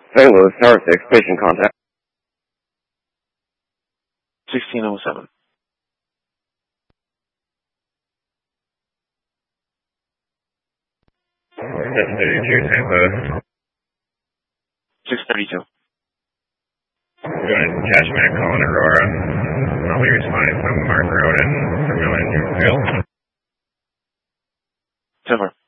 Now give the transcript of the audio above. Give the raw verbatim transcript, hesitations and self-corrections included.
Saint Louis, Tower six, patient contact. sixteen oh seven. Saint Louis. six thirty-two. Good. Attachment calling Aurora. I'll be responding from Mark Road and Vermillion Newfield. Timber.